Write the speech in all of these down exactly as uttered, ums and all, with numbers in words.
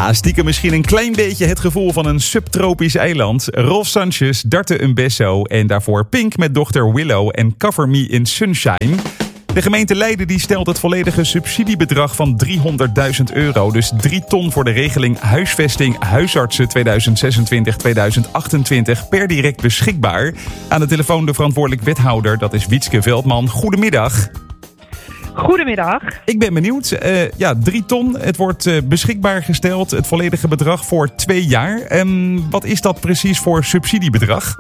Ja, stiekem misschien een klein beetje het gevoel van een subtropisch eiland. Rolf Sanchez, Darte Umbesso en daarvoor Pink met dochter Willow en Cover Me in Sunshine. De gemeente Leiden die stelt het volledige subsidiebedrag van driehonderdduizend euro. Dus drie ton voor de regeling huisvesting huisartsen tweeduizend zesentwintig tweeduizend achtentwintig per direct beschikbaar. Aan de telefoon de verantwoordelijk wethouder, dat is Wietske Veldman. Goedemiddag. Goedemiddag. Ik ben benieuwd. Uh, ja, drie ton. Het wordt uh, beschikbaar gesteld. Het volledige bedrag voor twee jaar. Um, wat is dat precies voor subsidiebedrag?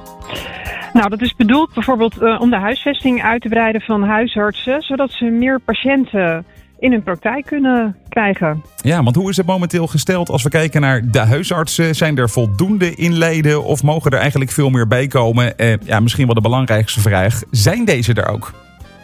Nou, dat is bedoeld bijvoorbeeld uh, om de huisvesting uit te breiden van huisartsen, zodat ze meer patiënten in hun praktijk kunnen krijgen. Ja, want hoe is het momenteel gesteld als we kijken naar de huisartsen? Zijn er voldoende in Leiden of mogen er eigenlijk veel meer bij komen? Uh, ja, misschien wel de belangrijkste vraag. Zijn deze er ook?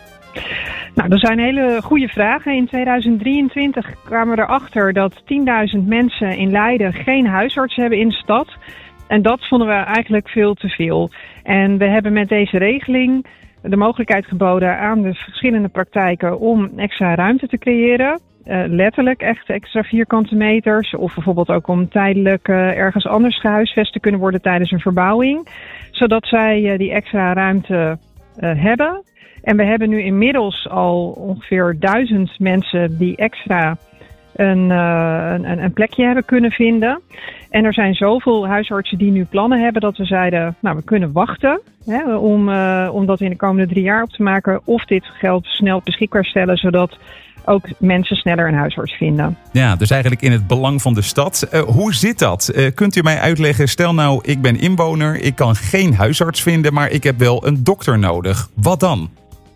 Nou, dat zijn hele goede vragen. In tweeduizend drieëntwintig kwamen we erachter dat tienduizend mensen in Leiden geen huisarts hebben in de stad. En dat vonden we eigenlijk veel te veel. En we hebben met deze regeling de mogelijkheid geboden aan de verschillende praktijken om extra ruimte te creëren. Uh, letterlijk echt extra vierkante meters. Of bijvoorbeeld ook om tijdelijk uh, ergens anders gehuisvest te kunnen worden tijdens een verbouwing. Zodat zij uh, die extra ruimte uh, hebben. En we hebben nu inmiddels al ongeveer duizend mensen die extra een, uh, een, een plekje hebben kunnen vinden. En er zijn zoveel huisartsen die nu plannen hebben dat we zeiden, nou we kunnen wachten hè, om, uh, om dat in de komende drie jaar op te maken. Of dit geld snel beschikbaar stellen, zodat ook mensen sneller een huisarts vinden. Ja, dus eigenlijk in het belang van de stad. Uh, hoe zit dat? Uh, kunt u mij uitleggen, stel nou ik ben inwoner, ik kan geen huisarts vinden, maar ik heb wel een dokter nodig. Wat dan?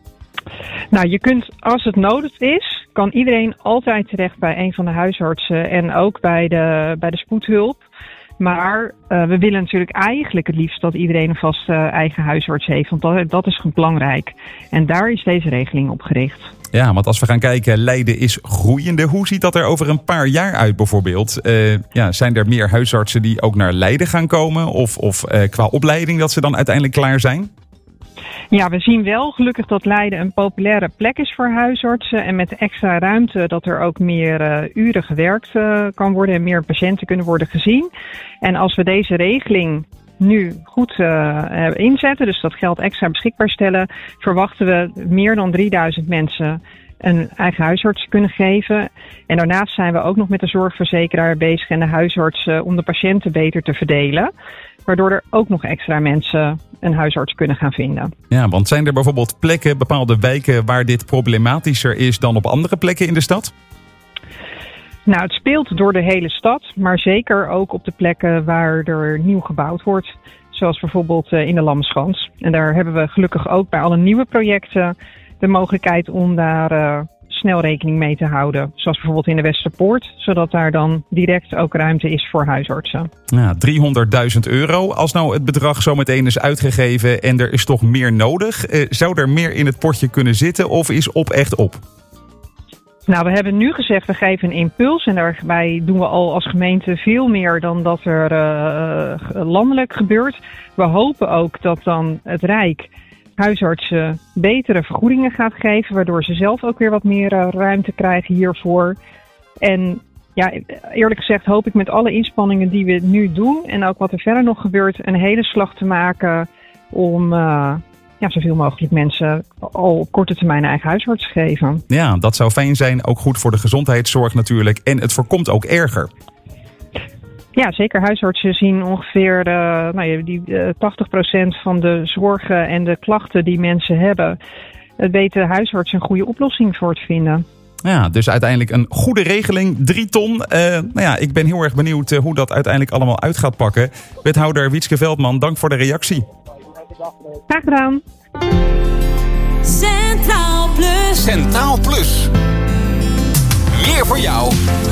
Nou, je kunt, als het nodig is, kan iedereen altijd terecht bij een van de huisartsen en ook bij de, bij de spoedhulp. Maar uh, we willen natuurlijk eigenlijk het liefst dat iedereen een vaste uh, eigen huisarts heeft, want dat, dat is belangrijk. En daar is deze regeling op gericht. Ja, want als we gaan kijken, Leiden is groeiende. Hoe ziet dat er over een paar jaar uit bijvoorbeeld? Uh, ja, zijn er meer huisartsen die ook naar Leiden gaan komen? Of, of uh, qua opleiding dat ze dan uiteindelijk klaar zijn? Ja, we zien wel gelukkig dat Leiden een populaire plek is voor huisartsen. En met extra ruimte dat er ook meer uh, uren gewerkt uh, kan worden en meer patiënten kunnen worden gezien. En als we deze regeling nu goed uh, inzetten, dus dat geld extra beschikbaar stellen, verwachten we meer dan drieduizend mensen een eigen huisarts kunnen geven. En daarnaast zijn we ook nog met de zorgverzekeraar bezig en de huisartsen om de patiënten beter te verdelen. Waardoor er ook nog extra mensen een huisarts kunnen gaan vinden. Ja, want zijn er bijvoorbeeld plekken, bepaalde wijken waar dit problematischer is dan op andere plekken in de stad? Nou, het speelt door de hele stad, maar zeker ook op de plekken waar er nieuw gebouwd wordt. Zoals bijvoorbeeld in de Lammenschans. En daar hebben we gelukkig ook bij alle nieuwe projecten de mogelijkheid om daar uh, snel rekening mee te houden. Zoals bijvoorbeeld in de Westerpoort, zodat daar dan direct ook ruimte is voor huisartsen. Ja, driehonderdduizend euro. Als nou het bedrag zo meteen is uitgegeven en er is toch meer nodig, eh, zou er meer in het potje kunnen zitten of is op echt op? Nou, we hebben nu gezegd, we geven een impuls en daarbij doen we al als gemeente veel meer dan dat er uh, landelijk gebeurt. We hopen ook dat dan het Rijk huisartsen betere vergoedingen gaat geven, waardoor ze zelf ook weer wat meer uh, ruimte krijgen hiervoor. En ja, eerlijk gezegd hoop ik met alle inspanningen die we nu doen en ook wat er verder nog gebeurt, een hele slag te maken om uh, ja, zoveel mogelijk mensen al op korte termijn een eigen huisarts te geven. Ja, dat zou fijn zijn. Ook goed voor de gezondheidszorg natuurlijk. En het voorkomt ook erger. Ja, zeker. Huisartsen zien ongeveer uh, nou ja, die, uh, tachtig procent van de zorgen en de klachten die mensen hebben. Het weten huisartsen een goede oplossing voor te vinden. Ja, dus uiteindelijk een goede regeling. Drie ton. Uh, nou ja, ik ben heel erg benieuwd uh, hoe dat uiteindelijk allemaal uit gaat pakken. Wethouder Wietske Veldman, dank voor de reactie. Graag gedaan. Centraal Plus. Centraal Plus. Meer voor jou.